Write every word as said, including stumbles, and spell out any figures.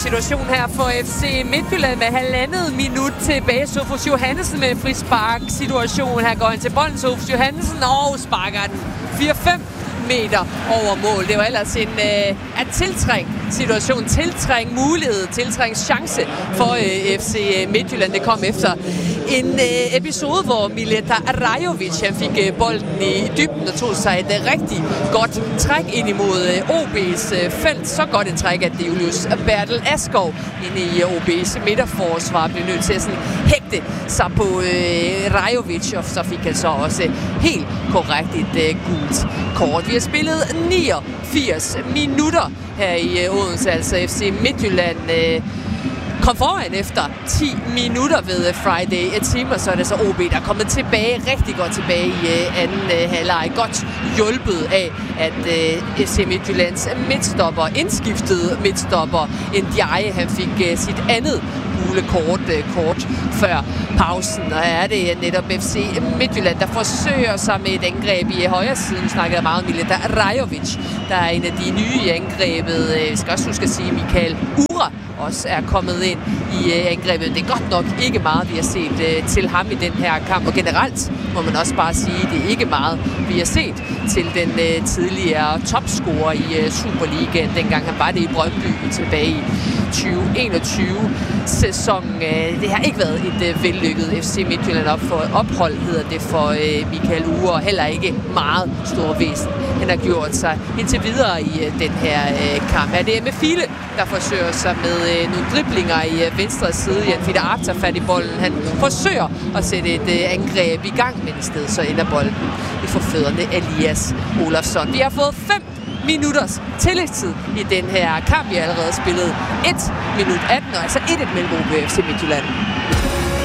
situation her for F C Midtjylland med halvandet minut tilbage. Sofus Johannesen med frispark situation. Her går han til bolden, Sofus Johannesen, og sparker den fire fem meter over mål. Det var ellers en øh, at tiltræng situation, tiltræng mulighed, tiltræng chance for øh, F C Midtjylland. Det kom efter en øh, episode, hvor Mileta Rajovic han fik øh, bolden i dybden og tog sig et øh, rigtig godt træk ind imod øh, O B's øh, felt. Så godt et træk, at det Julius Bertel Askov inde i øh, O B's midterforsvar blev nødt til at sådan hægte sig på øh, Rajovic, og så fik han så også helt korrekt et øh, gult kort. Vi har spillet niogfirs minutter her i øh, Odense, altså F C Midtjylland øh, kom foran efter ti minutter ved Friday Timer, så er det så O B, der er kommet tilbage, rigtig godt tilbage i øh, anden øh, halvleg. Godt hjulpet af, at øh, F C Midtjyllands midtstopper, indskiftede midtstopper, Ndiaye, han fik øh, sit andet gule kort, øh, kort før pausen. Og er det netop F C Midtjylland, der forsøger sig med et angreb i højre siden. Nu snakkede jeg meget om Mileta Rajovic, der er en af de nye i angrebet. Vi skal også huske at sige, Mikael Uhre også er kommet ind i øh, angrebet. Det er godt nok ikke meget, vi har set øh, til ham i den her kamp. Og generelt må man også bare sige, at det er ikke meget, vi har set til den øh, tidligere topscorer i øh, Superligaen. Dengang han var det i Brøndby tilbage i tyve enogtyve-sæsonen. Øh, det har ikke været et øh, vellykket F C Midtjylland op for ophold, hedder det for øh, Mikael Uhre. Heller ikke meget stor væsen. Han har gjort sig indtil videre i øh, den her øh, kamp. Her det er med File, der forsøger sig med øh, nogle driblinger i øh, venstre side. Jan Fiete Arp tager fat i bolden. Han forsøger at sætte et øh, angreb i gang, men i stedet så ender bolden i forfødderne Elias Olafsson. Vi har fået fem minutters tillægstid i den her kamp. Vi har allerede spillet et minut atten, og altså et et mellem O B og F C Midtjylland.